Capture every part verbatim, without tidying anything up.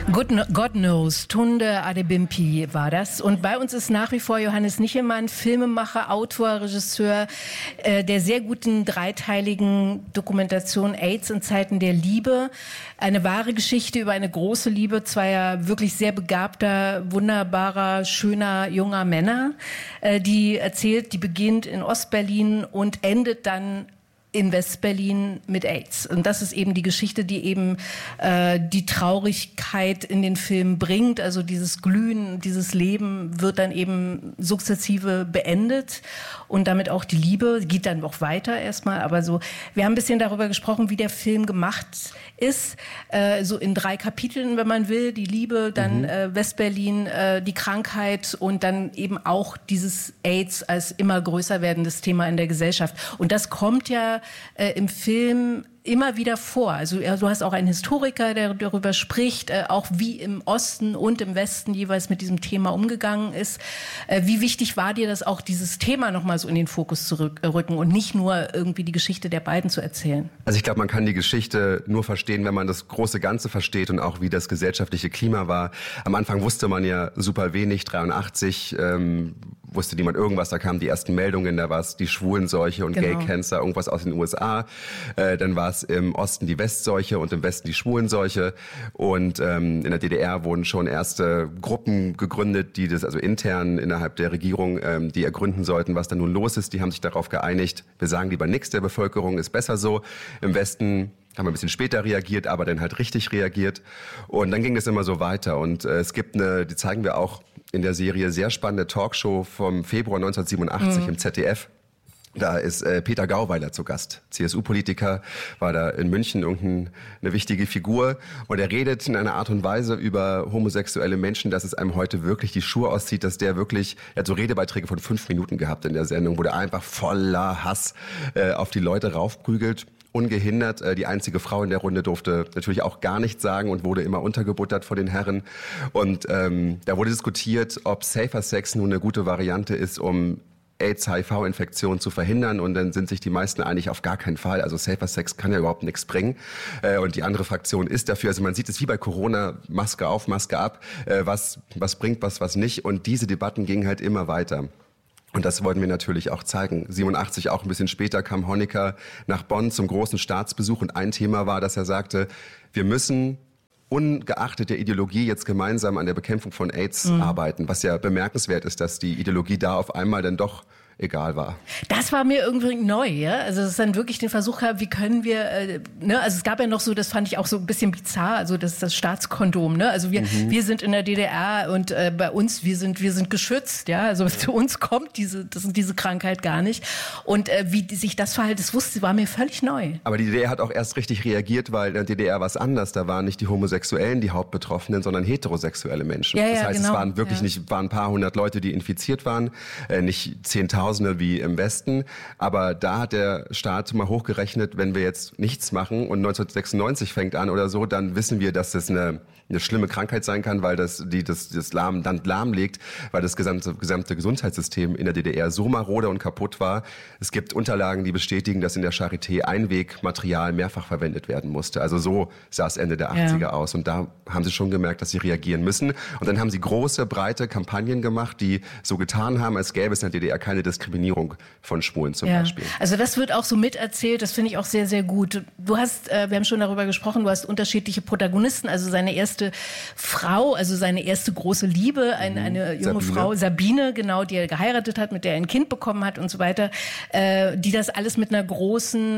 God, God Knows, Tunde Adebimpe war das. Und bei uns ist nach wie vor Johannes Nichelmann, Filmemacher, Autor, Regisseur äh, der sehr guten dreiteiligen Dokumentation AIDS in Zeiten der Liebe. Eine wahre Geschichte über eine große Liebe zweier wirklich sehr begabter, wunderbarer, schöner, junger Männer, äh, die erzählt, die beginnt in Ostberlin und endet dann in Westberlin mit AIDS. Und das ist eben die Geschichte, die eben äh, die Traurigkeit in den Film bringt. Also dieses Glühen, dieses Leben wird dann eben sukzessive beendet und damit auch die Liebe geht dann noch weiter erstmal. Aber so, wir haben ein bisschen darüber gesprochen, wie der Film gemacht ist. Äh, so in drei Kapiteln, wenn man will. Die Liebe, dann mhm. äh, Westberlin, äh, die Krankheit und dann eben auch dieses AIDS als immer größer werdendes Thema in der Gesellschaft. Und das kommt ja Äh, im Film immer wieder vor. Also ja, du hast auch einen Historiker, der darüber spricht, äh, auch wie im Osten und im Westen jeweils mit diesem Thema umgegangen ist. Äh, wie wichtig war dir das auch, dieses Thema nochmal so in den Fokus zu rück, äh, rücken und nicht nur irgendwie die Geschichte der beiden zu erzählen? Also ich glaube, man kann die Geschichte nur verstehen, wenn man das große Ganze versteht und auch wie das gesellschaftliche Klima war. Am Anfang wusste man ja super wenig, dreiundachtzig ähm, wusste niemand irgendwas, da kamen die ersten Meldungen, da war es die Schwulenseuche und genau. Gay Cancer, irgendwas aus den U S A. Äh, dann war es im Osten die Westseuche und im Westen die Schwulenseuche. Und ähm, in der D D R wurden schon erste Gruppen gegründet, die das also intern innerhalb der Regierung, ähm, die ergründen sollten, was da nun los ist. Die haben sich darauf geeinigt, wir sagen lieber nichts der Bevölkerung, ist besser so. Im Westen haben wir ein bisschen später reagiert, aber dann halt richtig reagiert. Und dann ging es immer so weiter. Und äh, es gibt eine, die zeigen wir auch in der Serie, sehr spannende Talkshow vom Februar neunzehnhundertsiebenundachtzig mhm. im Z D F. Da ist äh, Peter Gauweiler zu Gast, C S U-Politiker, war da in München irgendeine wichtige Figur. Und er redet in einer Art und Weise über homosexuelle Menschen, dass es einem heute wirklich die Schuhe auszieht, dass der wirklich, er hat so Redebeiträge von fünf Minuten gehabt in der Sendung, wo der einfach voller Hass äh, auf die Leute raufprügelt. Ungehindert. Die einzige Frau in der Runde durfte natürlich auch gar nichts sagen und wurde immer untergebuttert vor den Herren. Und ähm, da wurde diskutiert, ob Safer Sex nun eine gute Variante ist, um AIDS-H I V-Infektion zu verhindern. Und dann sind sich die meisten einig, auf gar keinen Fall. Also Safer Sex kann ja überhaupt nichts bringen. Äh, und die andere Fraktion ist dafür. Also man sieht es wie bei Corona, Maske auf, Maske ab. Äh, was, was bringt was, was nicht. Und diese Debatten gingen halt immer weiter. Und das wollten wir natürlich auch zeigen. siebenundachtzig, auch ein bisschen später, kam Honecker nach Bonn zum großen Staatsbesuch. Und ein Thema war, dass er sagte, wir müssen ungeachtet der Ideologie jetzt gemeinsam an der Bekämpfung von AIDS mhm. arbeiten. Was ja bemerkenswert ist, dass die Ideologie da auf einmal dann doch egal war. Das war mir irgendwie neu, ja. Also dass es dann wirklich den Versuch gab, wie können wir, äh, ne, also es gab ja noch so, das fand ich auch so ein bisschen bizarr, also das ist das Staatskondom, ne? Also wir, mhm. wir sind in der D D R und äh, bei uns, wir sind, wir sind geschützt, ja. Also zu uns kommt diese, das ist diese Krankheit gar nicht. Und äh, wie sich das verhält, das wusste, war mir völlig neu. Aber die D D R hat auch erst richtig reagiert, weil in der D D R war es anders. Da waren nicht die Homosexuellen die Hauptbetroffenen, sondern heterosexuelle Menschen. Ja, das ja, heißt, genau. es waren wirklich ja. nicht, waren ein paar hundert Leute, die infiziert waren, äh, nicht Zehntausende wie im Westen. Aber da hat der Staat mal hochgerechnet, wenn wir jetzt nichts machen und neunzehnhundertsechsundneunzig fängt an oder so, dann wissen wir, dass das eine, eine schlimme Krankheit sein kann, weil das die das, das lahm, dann lahmlegt, weil das gesamte, gesamte Gesundheitssystem in der D D R so marode und kaputt war. Es gibt Unterlagen, die bestätigen, dass in der Charité Einwegmaterial mehrfach verwendet werden musste. Also so sah es Ende der achtziger ja. aus. Und da haben sie schon gemerkt, dass sie reagieren müssen. Und dann haben sie große, breite Kampagnen gemacht, die so getan haben, als gäbe es in der D D R keine Diskriminierung von Schwulen zum ja. Beispiel. Also das wird auch so miterzählt, das finde ich auch sehr, sehr gut. Du hast, äh, wir haben schon darüber gesprochen, du hast unterschiedliche Protagonisten, also seine erste Frau, also seine erste große Liebe, ein, eine junge Sabine. Frau, Sabine, genau, die er geheiratet hat, mit der er ein Kind bekommen hat und so weiter, äh, die das alles mit einer großen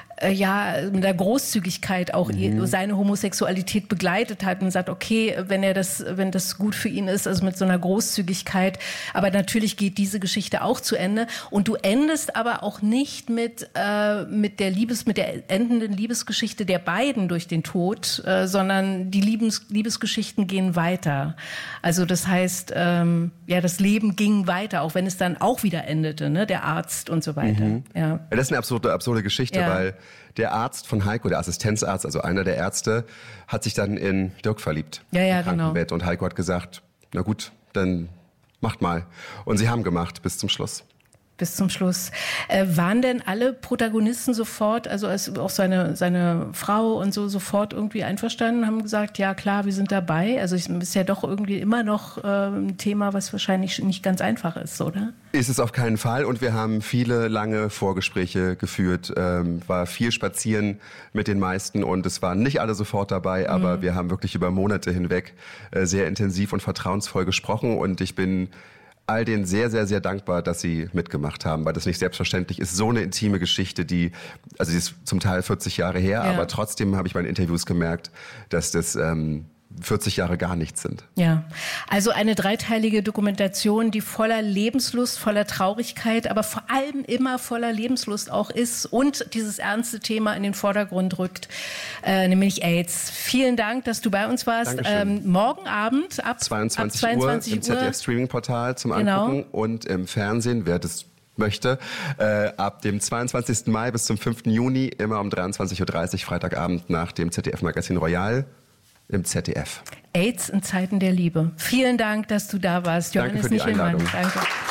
ja, mit der Großzügigkeit auch mhm. seine Homosexualität begleitet hat und sagt, okay, wenn er das, wenn das gut für ihn ist, also mit so einer Großzügigkeit. Aber natürlich geht diese Geschichte auch zu Ende. Und du endest aber auch nicht mit, äh, mit der Liebes, mit der endenden Liebesgeschichte der beiden durch den Tod, äh, sondern die Liebes, Liebesgeschichten gehen weiter. Also das heißt, ähm, ja, das Leben ging weiter, auch wenn es dann auch wieder endete, ne, der Arzt und so weiter. Mhm. Ja. Ja, das ist eine absurde, absurde Geschichte, ja. weil der Arzt von Heiko, der Assistenzarzt, also einer der Ärzte, hat sich dann in Dirk verliebt. Ja, ja, im Krankenbett. genau. Und Heiko hat gesagt, na gut, dann macht mal. Und sie haben gemacht bis zum Schluss. bis zum Schluss. Äh, waren denn alle Protagonisten sofort, also als auch seine, seine Frau und so, sofort irgendwie einverstanden, haben gesagt, ja klar, wir sind dabei? Also es ist ja doch irgendwie immer noch äh, ein Thema, was wahrscheinlich nicht ganz einfach ist, oder? Ist es auf keinen Fall, und wir haben viele lange Vorgespräche geführt, ähm, war viel spazieren mit den meisten und es waren nicht alle sofort dabei, aber mhm. wir haben wirklich über Monate hinweg äh, sehr intensiv und vertrauensvoll gesprochen und ich bin all denen sehr, sehr, sehr dankbar, dass sie mitgemacht haben, weil das nicht selbstverständlich ist. So eine intime Geschichte, die, also die ist zum Teil vierzig Jahre her, ja. aber trotzdem habe ich bei den Interviews gemerkt, dass das ähm, vierzig Jahre gar nichts sind. Ja, also eine dreiteilige Dokumentation, die voller Lebenslust, voller Traurigkeit, aber vor allem immer voller Lebenslust auch ist und dieses ernste Thema in den Vordergrund rückt, äh, nämlich AIDS. Vielen Dank, dass du bei uns warst. Ähm, morgen Abend ab zweiundzwanzig, ab zweiundzwanzig Uhr im Z D F-Streaming-Portal zum genau. Angucken und im Fernsehen, wer das möchte, äh, ab dem zweiundzwanzigsten Mai bis zum fünften Juni, immer um dreiundzwanzig Uhr dreißig, Freitagabend nach dem Z D F-Magazin Royal. Im Z D F. AIDS in Zeiten der Liebe. Vielen Dank, dass du da warst. Danke Johannes für die Nichelmann. Einladung. Danke.